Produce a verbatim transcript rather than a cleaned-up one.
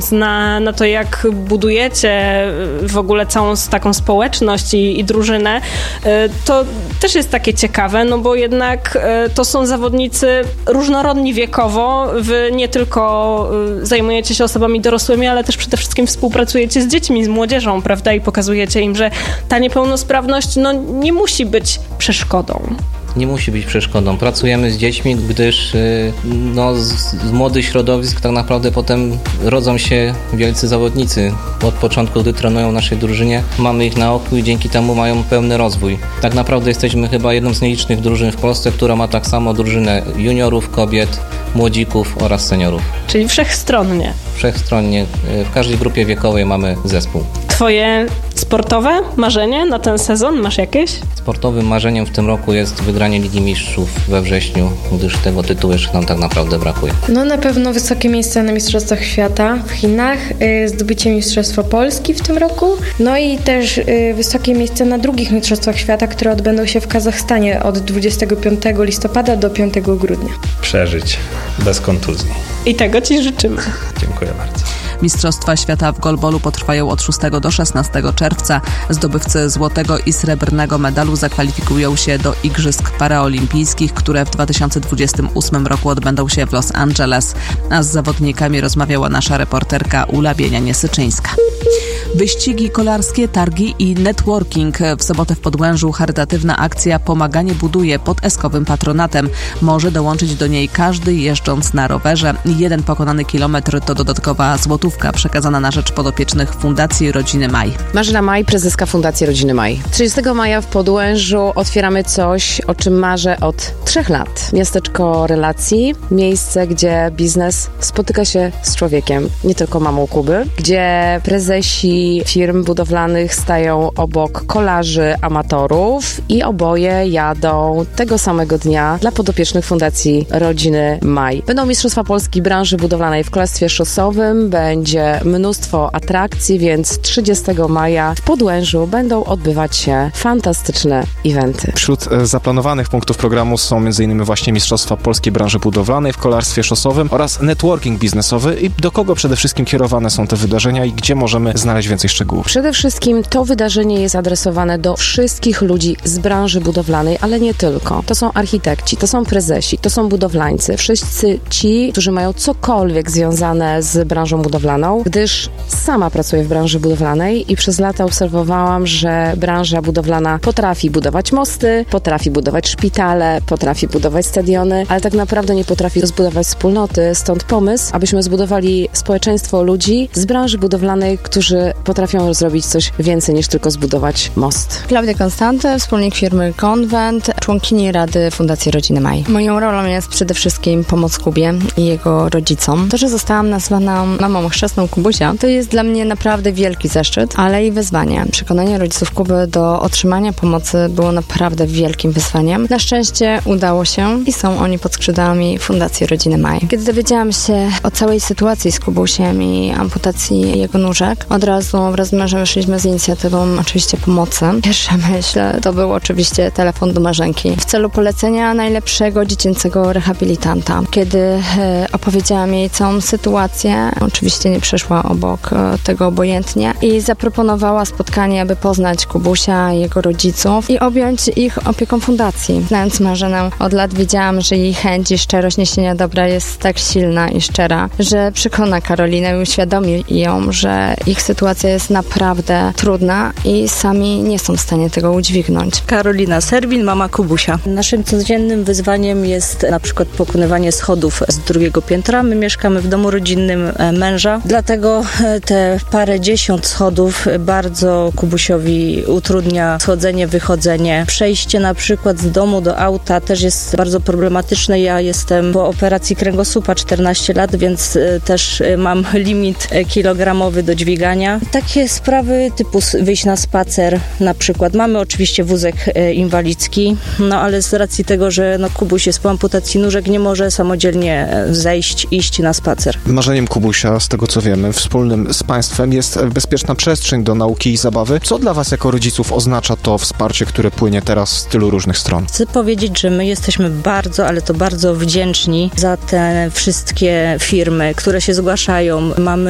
Na, na to, jak budujecie w ogóle całą taką społeczność i, i drużynę, to też jest takie ciekawe, no bo jednak to są zawodnicy różnorodni wiekowo. Wy nie tylko zajmujecie się osobami dorosłymi, ale też przede wszystkim współpracujecie z dziećmi, z młodzieżą, prawda? I pokazujecie im, że ta niepełnosprawność no, nie musi być przeszkodą. Nie musi być przeszkodą. Pracujemy z dziećmi, gdyż no, z, z młodych środowisk tak naprawdę potem rodzą się wielcy zawodnicy. Od początku, gdy trenują w naszej drużynie, mamy ich na oku i dzięki temu mają pełny rozwój. Tak naprawdę jesteśmy chyba jedną z nielicznych drużyn w Polsce, która ma tak samo drużynę juniorów, kobiet, młodzików oraz seniorów. Czyli wszechstronnie. Wszechstronnie. W każdej grupie wiekowej mamy zespół. Twoje sportowe marzenie na ten sezon masz jakieś? Sportowym marzeniem w tym roku jest wygranie Ligi Mistrzów we wrześniu, gdyż tego tytułu jeszcze nam tak naprawdę brakuje. No na pewno wysokie miejsce na Mistrzostwach Świata w Chinach, yy, zdobycie Mistrzostwa Polski w tym roku, no i też yy, wysokie miejsce na drugich Mistrzostwach Świata, które odbędą się w Kazachstanie od dwudziestego piątego listopada do piątego grudnia. Przeżyć bez kontuzji. I tego Ci życzymy. Dziękuję bardzo. Mistrzostwa Świata w golbolu potrwają od szóstego do szesnastego czerwca. Zdobywcy złotego i srebrnego medalu zakwalifikują się do Igrzysk Paraolimpijskich, które w dwa tysiące dwudziestym ósmym roku odbędą się w Los Angeles. A z zawodnikami rozmawiała nasza reporterka Ula Bienianie-Syczyńska. Wyścigi kolarskie, targi i networking. W sobotę w Podłężu charytatywna akcja Pomaganie buduje pod Eskowym patronatem. Może dołączyć do niej każdy jeżdżąc na rowerze. Jeden pokonany kilometr to dodatkowa złotówka przekazana na rzecz podopiecznych Fundacji Rodziny Maj. Marzena Maj, prezeska Fundacji Rodziny Maj. trzydziestego maja w Podłężu otwieramy coś, o czym marzę od trzech lat. Miasteczko relacji, miejsce, gdzie biznes spotyka się z człowiekiem, nie tylko mamą Kuby, gdzie prezesi firm budowlanych stają obok kolarzy, amatorów i oboje jadą tego samego dnia dla podopiecznych Fundacji Rodziny Maj. Będą Mistrzostwa Polski branży budowlanej w kolarstwie szosowym, będzie mnóstwo atrakcji, więc trzydziestego maja w Podłężu będą odbywać się fantastyczne eventy. Wśród zaplanowanych punktów programu są m.in. właśnie Mistrzostwa Polskiej branży budowlanej w kolarstwie szosowym oraz networking biznesowy. I do kogo przede wszystkim kierowane są te wydarzenia i gdzie możemy znaleźć więcej szczegółów? Przede wszystkim to wydarzenie jest adresowane do wszystkich ludzi z branży budowlanej, ale nie tylko. To są architekci, to są prezesi, to są budowlańcy. Wszyscy ci, którzy mają cokolwiek związane z branżą budowlaną, gdyż sama pracuję w branży budowlanej i przez lata obserwowałam, że branża budowlana potrafi budować mosty, potrafi budować szpitale, potrafi budować stadiony, ale tak naprawdę nie potrafi zbudować wspólnoty. Stąd pomysł, abyśmy zbudowali społeczeństwo ludzi z branży budowlanej, którzy potrafią zrobić coś więcej niż tylko zbudować most. Klaudia Konstanty, wspólnik firmy Konwent, członkini Rady Fundacji Rodziny Maj. Moją rolą jest przede wszystkim pomoc Kubie i jego rodzicom. To, że zostałam nazwana mamą chrzestną Kubusia, to jest dla mnie naprawdę wielki zaszczyt, ale i wyzwanie. Przekonanie rodziców Kuby do otrzymania pomocy było naprawdę wielkim wyzwaniem. Na szczęście udało się i są oni pod skrzydłami Fundacji Rodziny Maj. Kiedy dowiedziałam się o całej sytuacji z Kubusiem i amputacji jego nóżek, od razu wraz z mężem wyszliśmy z inicjatywą oczywiście pomocy. Pierwsza myśl to był oczywiście telefon do Marzenki w celu polecenia najlepszego dziecięcego rehabilitanta. Kiedy e, opowiedziałam jej całą sytuację, oczywiście nie przeszła obok e, tego obojętnie i zaproponowała spotkanie, aby poznać Kubusia i jego rodziców i objąć ich opieką fundacji. Znając Marzenę od lat wiedziałam, że jej chęć i szczerość niesienia dobra jest tak silna i szczera, że przekona Karolinę i uświadomi ją, że ich sytuacja jest naprawdę trudna i sami nie są w stanie tego udźwignąć. Karolina Serwin, mama Kubusia. Naszym codziennym wyzwaniem jest na przykład pokonywanie schodów z drugiego piętra. My mieszkamy w domu rodzinnym męża, dlatego te parę dziesiąt schodów bardzo Kubusiowi utrudnia schodzenie, wychodzenie. Przejście na przykład z domu do auta też jest bardzo problematyczne. Ja jestem po operacji kręgosłupa czternaście lat, więc też mam limit kilogramowy do dźwigania. Takie sprawy typu wyjść na spacer na przykład. Mamy oczywiście wózek inwalidzki, no ale z racji tego, że no, Kubuś jest po amputacji nóżek, nie może samodzielnie zejść, iść na spacer. Marzeniem Kubusia, z tego co wiemy, wspólnym z państwem jest bezpieczna przestrzeń do nauki i zabawy. Co dla was jako rodziców oznacza to wsparcie, które płynie teraz z tylu różnych stron? Chcę powiedzieć, że my jesteśmy bardzo, ale to bardzo wdzięczni za te wszystkie firmy, które się zgłaszają. Mamy